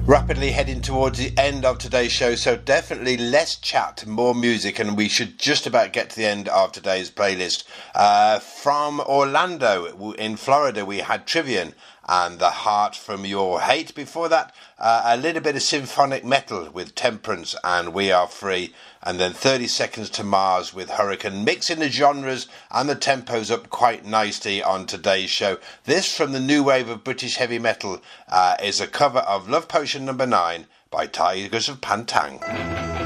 Rapidly heading towards the end of today's show, so definitely less chat, more music, and we should just about get to the end of today's playlist. From Orlando in Florida, we had Trivium and The Heart From Your Hate. Before that, a little bit of symphonic metal with Temperance and We Are Free, and then 30 Seconds to Mars with Hurricane, mixing the genres and the tempos up quite nicely on today's show. This, from the new wave of British heavy metal, is a cover of Love Potion No. 9 by Tigers of Pantang.